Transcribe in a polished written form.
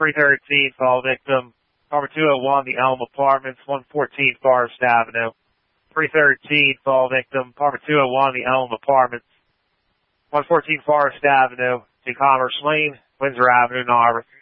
313, fall victim. Number 201, the Elm Apartments, 114 Forest Avenue. 313, fall victim. Number 201, the Elm Apartments, 114 Forest Avenue, to Commerce Lane, Windsor Avenue, Narberth.